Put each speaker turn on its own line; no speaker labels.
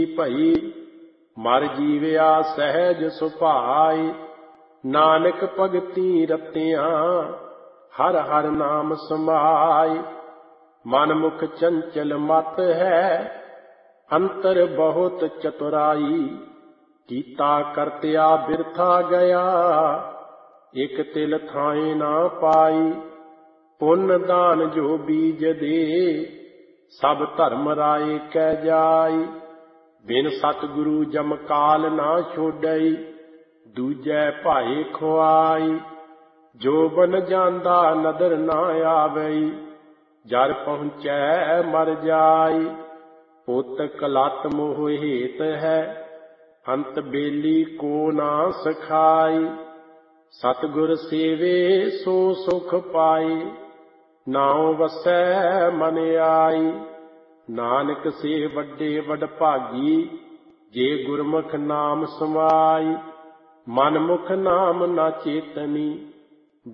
ਭਈ ਮਰ ਜੀਵਿਆ ਸਹਿਜ ਸੁਭਾਈ। ਨਾਨਕ ਭਗਤੀ ਰਤਿਆਂ ਹਰ ਹਰ ਨਾਮ ਸਮਾਈ। ਮਨ ਮੁਖ ਚੰਚਲ ਮਤ ਹੈ ਅੰਤਰ ਬਹੁਤ ਚਤੁਰਾਈ। ਕੀਤਾ ਕਰਤਿਆ ਬਿਰਥਾ ਗਿਆ ਇਕ ਤਿਲ ਥਾਏ ਨਾ ਪਾਈ। ਪੁੰਨ ਦਾਨ ਜੋ ਬੀਜ ਦੇ ਸਭ ਧਰਮ ਰਾਏ ਕਹਿ ਜਾਈ। ਬਿਨ ਸਤਿਗੁਰੂ ਜਮ ਕਾਲ ਨਾ ਛੋਡਈ ਦੂਜੈ ਭਾਏ ਖੁਆਈ। ਜੋ ਬਨ ਜਾਂਦਾ ਨਦਰ ਨਾ ਆਵਈ ਜਰ ਪਹੁੰਚੈ ਮਰ ਜਾਈ। ਪੁੱਤ ਕਲਤ ਮੋਹ ਹੇਤ ਹੈ ਅੰਤ ਬੇਲੀ ਕੋ ਨਾ ਸਖਾਈ। ਸਤਿਗੁਰ ਸੇਵੇ ਸੋ ਸੁਖ ਪਾਈ ਨਾਉ ਵਸੈ ਮਨ ਆਈ। ਨਾਨਕ ਸੇ ਵੱਡੇ ਵਡਭਾਗੀ ਜੇ ਗੁਰਮੁਖ ਨਾਮ ਸਮਾਈ। ਮਨ ਮੁਖ ਨਾਮ ਨਾ ਚੇਤਨੀ